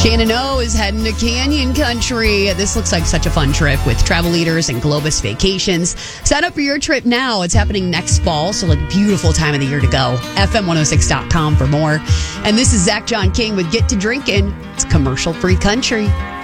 Shannon O is heading to Canyon Country. This looks like such a fun trip with travel leaders and Globus Vacations. Sign up for your trip now. It's happening next fall, so like beautiful time of the year to go. FM106.com for more. And this is Zach John King with Get to Drinking. It's commercial-free country.